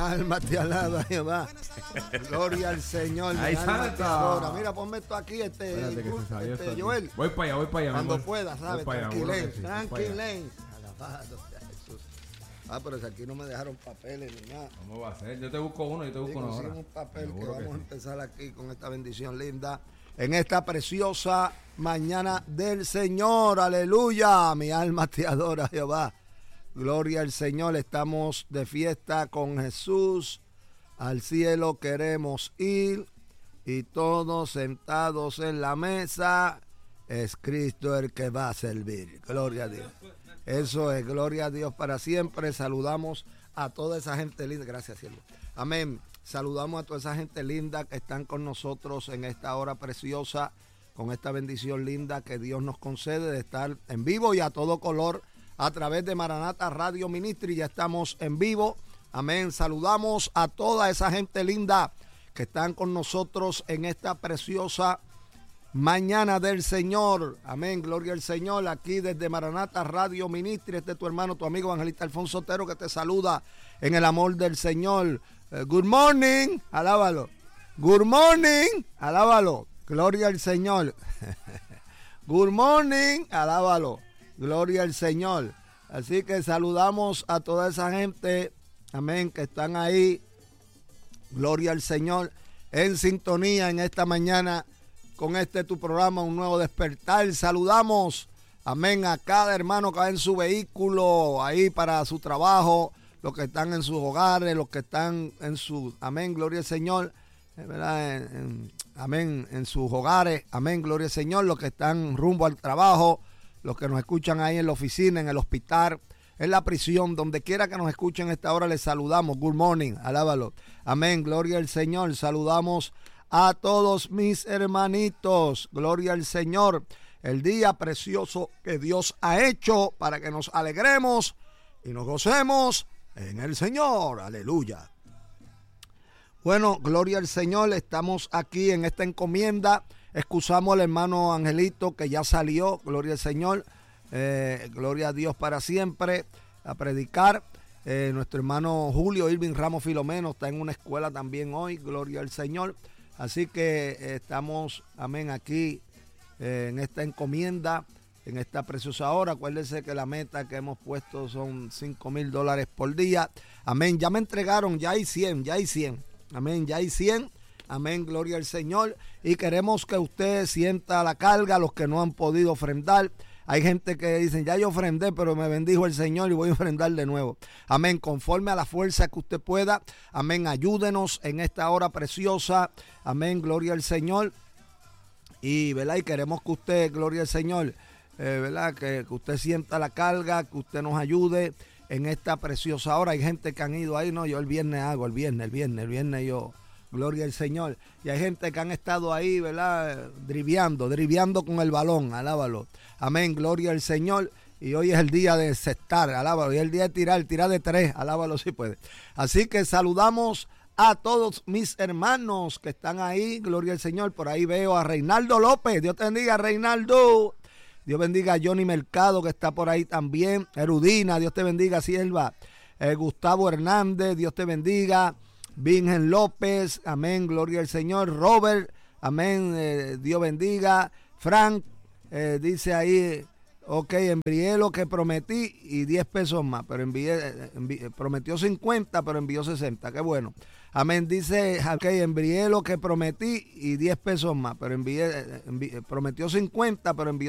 alma te alaba, Jehová. Gloria al Señor. Ahí salta. Mira, ponme esto aquí, Espérate que se salió esto aquí. Joel. Voy para allá. Cuando pueda, ¿sabes? Tranquilen. Sí, Alabado sea Jesús. Pero si aquí no me dejaron papeles ni nada. ¿Cómo va a ser? Yo te busco uno, ahora. Un papel que Seguro vamos que a empezar aquí con esta bendición linda. En esta preciosa mañana del Señor. Aleluya. Mi alma te adora, Jehová. Gloria al Señor. Estamos de fiesta con Jesús. Al cielo queremos ir. Y todos sentados en la mesa. Es Cristo el que va a servir. Gloria a Dios. Eso es, gloria a Dios para siempre. Saludamos a toda esa gente linda. Gracias, cielo. Amén. Saludamos a toda esa gente linda que están con nosotros en esta hora preciosa, con esta bendición linda que Dios nos concede de estar en vivo y a todo color a través de Maranata Radio Ministry. Ya estamos en vivo. Amén. Saludamos a toda esa gente linda que están con nosotros en esta preciosa mañana del Señor. Amén, gloria al Señor. Aquí desde Maranata Radio Ministry, este es tu hermano, tu amigo Evangelista Alfonso Otero, que te saluda en el amor del Señor. Good morning, alábalo. Good morning, alábalo. Gloria al Señor. Good morning, alábalo. Gloria al Señor. Así que saludamos a toda esa gente, amén, que están ahí. Gloria al Señor, en sintonía en esta mañana con tu programa, Un Nuevo Despertar. Saludamos, amén, a cada hermano que va en su vehículo, ahí para su trabajo, los que están en sus hogares, los que están en su, amén, gloria al Señor, ¿verdad? Amén, en sus hogares, amén, gloria al Señor, los que están rumbo al trabajo, los que nos escuchan ahí en la oficina, en el hospital, en la prisión, donde quiera que nos escuchen a esta hora, les saludamos. Good morning, alábalo, amén, gloria al Señor. Saludamos a todos mis hermanitos, gloria al Señor, el día precioso que Dios ha hecho para que nos alegremos y nos gocemos en el Señor, aleluya. Bueno, gloria al Señor, estamos aquí en esta encomienda. Excusamos al hermano Angelito que ya salió, gloria al Señor, gloria a Dios para siempre, a predicar. Nuestro hermano Julio Irving Ramos Filomeno está en una escuela también hoy, gloria al Señor. Así que estamos, amén, aquí en esta encomienda, en esta preciosa hora. Acuérdense que la meta que hemos puesto son $5,000 por día. Amén, ya me entregaron, ya hay 100. Amén, ya hay 100. Amén, gloria al Señor. Y queremos que usted sienta la carga, los que no han podido ofrendar. Hay gente que dicen, ya yo ofrendé, pero me bendijo el Señor y voy a ofrendar de nuevo. Amén, conforme a la fuerza que usted pueda. Amén, ayúdenos en esta hora preciosa. Amén, gloria al Señor. Y, ¿verdad? Y queremos que usted, gloria al Señor, ¿verdad? Que usted sienta la carga, que usted nos ayude en esta preciosa hora. Hay gente que han ido ahí, no, yo el viernes hago, el viernes yo... Gloria al Señor. Y hay gente que han estado ahí, ¿verdad? Driviando con el balón. Alábalo. Amén. Gloria al Señor. Y hoy es el día de cestar. Alábalo. Hoy es el día de tirar de 3. Alábalo si puede. Así que saludamos a todos mis hermanos que están ahí. Gloria al Señor. Por ahí veo a Reinaldo López. Dios te bendiga, Reinaldo. Dios bendiga a Johnny Mercado, que está por ahí también. Erudina. Dios te bendiga, sierva. Gustavo Hernández. Dios te bendiga. Virgen López, amén, gloria al Señor. Robert, amén, Dios bendiga. Frank, dice ahí, ok, envié lo que prometí y 10 pesos más, pero prometió 50, pero envió 60, qué bueno. Amén, dice, ok, envié lo que prometí y 10 pesos más, pero prometió 50, pero envió